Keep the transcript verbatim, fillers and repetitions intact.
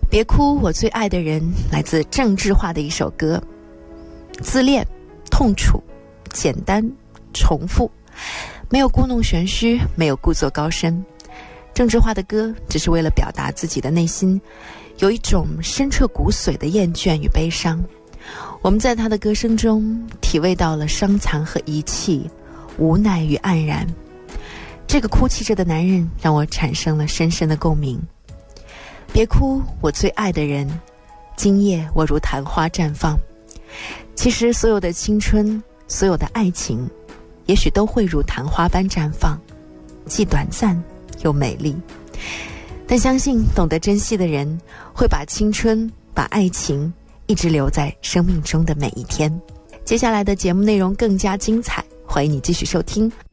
别哭，我最爱的人，来自郑智化的一首歌。自恋、痛楚、简单、重复，没有故弄玄虚，没有故作高深。郑智化的歌只是为了表达自己的内心有一种深彻骨髓的厌倦与悲伤。我们在他的歌声中体味到了伤残和遗弃，无奈与黯然。这个哭泣着的男人让我产生了深深的共鸣。别哭，我最爱的人，今夜我如昙花绽放。其实所有的青春，所有的爱情，也许都会如昙花般绽放，既短暂又美丽。但相信懂得珍惜的人，会把青春，把爱情一直留在生命中的每一天。接下来的节目内容更加精彩，欢迎你继续收听。